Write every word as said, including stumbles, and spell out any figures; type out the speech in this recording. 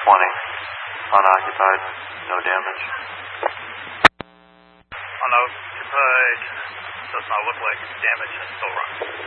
twenty. Unoccupied, no damage. Unoccupied, does not look like damage and still run.